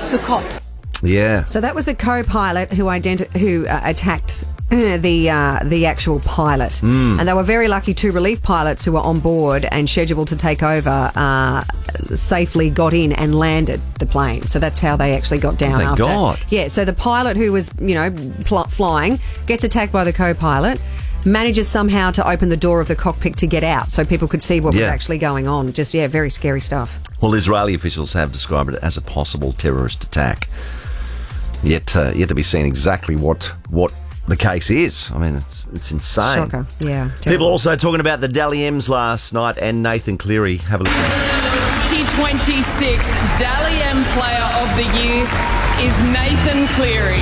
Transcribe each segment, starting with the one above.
Sukkot. Yeah. So that was the co-pilot who attacked the actual pilot. And they were very lucky. 2 relief pilots who were on board and scheduled to take over safely got in and landed the plane. So that's how they actually got down Thank after. God. Yeah, so the pilot who was, flying gets attacked by the co-pilot, manages somehow to open the door of the cockpit to get out so people could see what was actually going on. Just, very scary stuff. Well, Israeli officials have described it as a possible terrorist attack. Yet to be seen exactly what the case is. I mean, it's insane. Shocker. Yeah. Terrible. People also talking about the Dally M's last night and Nathan Cleary. Have a listen. 2026 Dally M Player of the Year is Nathan Cleary.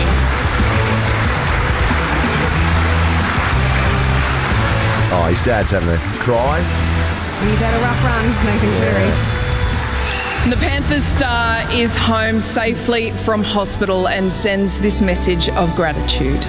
Oh, his dad's having a cry. He's had a rough run, Nathan Cleary. The Panthers star is home safely from hospital and sends this message of gratitude.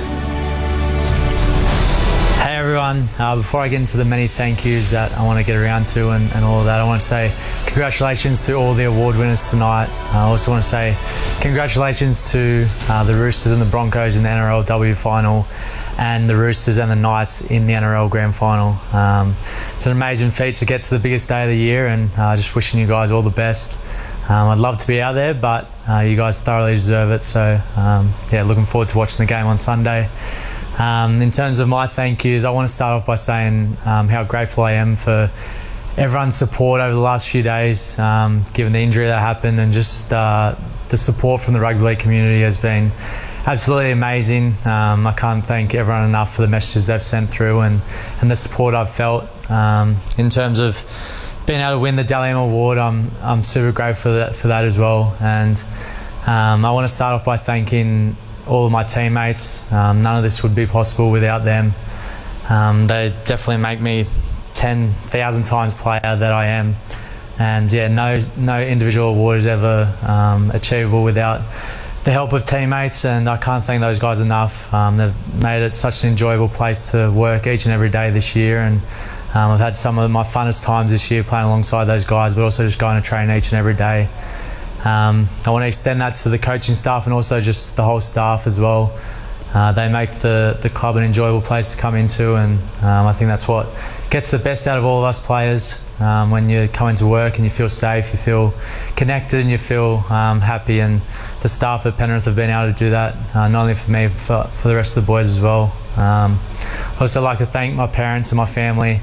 Hey everyone, before I get into the many thank yous that I want to get around to and all of that, I want to say congratulations to all the award winners tonight. I also want to say congratulations to the Roosters and the Broncos in the NRLW final, and the Roosters and the Knights in the NRL Grand Final. It's an amazing feat to get to the biggest day of the year, and just wishing you guys all the best. I'd love to be out there, but you guys thoroughly deserve it. So looking forward to watching the game on Sunday. In terms of my thank yous, I want to start off by saying how grateful I am for everyone's support over the last few days, given the injury that happened, and just the support from the rugby league community has been absolutely amazing. I can't thank everyone enough for the messages they've sent through and the support I've felt. In terms of being able to win the Dally M Award, I'm super grateful for that as well. And I want to start off by thanking all of my teammates. None of this would be possible without them. They definitely make me 10,000 times player that I am. And no individual award is ever achievable without the help of teammates, and I can't thank those guys enough. They've made it such an enjoyable place to work each and every day this year, and I've had some of my funnest times this year playing alongside those guys, but also just going to train each and every day. I want to extend that to the coaching staff and also just the whole staff as well. They make the club an enjoyable place to come into, and I think that's what gets the best out of all of us players. When you come into work and you feel safe, you feel connected, and you feel happy, and the staff at Penrith have been able to do that, not only for me, but for the rest of the boys as well. I'd also like to thank my parents and my family.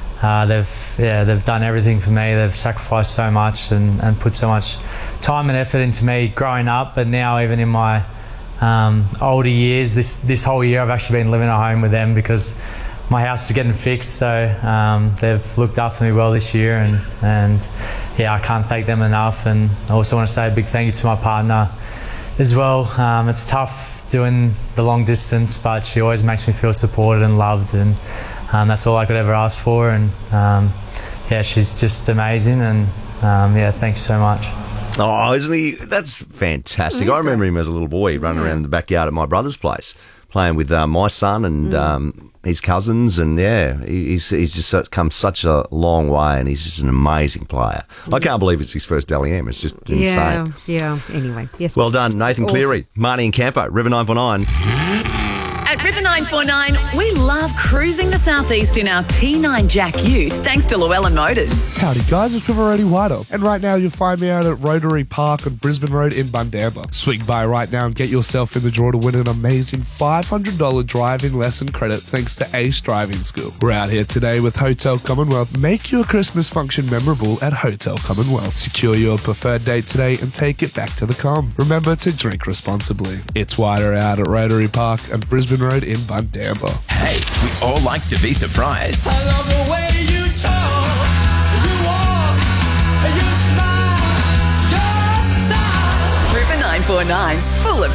They've done everything for me. They've sacrificed so much and put so much time and effort into me growing up, but now even in my older years, this whole year I've actually been living at home with them because my house is getting fixed, so they've looked after me well this year, and I can't thank them enough. And I also want to say a big thank you to my partner as well. It's tough doing the long distance, but she always makes me feel supported and loved, and that's all I could ever ask for. And she's just amazing, and thanks so much. Oh, isn't he? That's fantastic. I remember him as a little boy running around the backyard at my brother's place, playing with my son and his cousins, and he's just come such a long way, and he's just an amazing player. I can't believe it's his first Dally M. It's just insane. Yeah. Anyway, yes. Well done, Nathan Cleary, Marnie and Campo, River 949. At River 949, we love cruising the southeast in our T9 Jack Ute, thanks to Llewellyn Motors. Howdy guys, it's River Roadie Whitehall, and right now you'll find me out at Rotary Park on Brisbane Road in Bundamba. Swing by right now and get yourself in the draw to win an amazing $500 driving lesson credit thanks to Ace Driving School. We're out here today with Hotel Commonwealth. Make your Christmas function memorable at Hotel Commonwealth. Secure your preferred date today and take it back to the com. Remember to drink responsibly. It's wider out at Rotary Park and Brisbane Road in Bundamba. Hey, we all like to be surprised. I love the way you talk, you walk, you smile, your style. River 949's